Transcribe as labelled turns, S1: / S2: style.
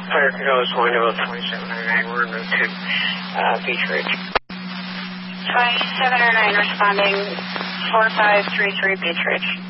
S1: Fire control is going to 2709. We're en route to Beach Ridge. 2709 responding 4533 Beach Ridge.